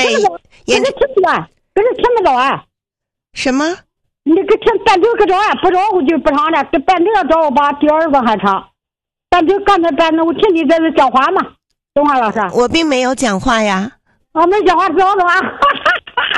跟着听不着，跟着听不着啊。 什么？ 你给听半头搁着啊，不着我就不唱了。这半头要找我把第二个还唱。半头刚才半头我听你在这讲话嘛，东华老师。 我并没有讲话呀。 没讲话，知道了啊。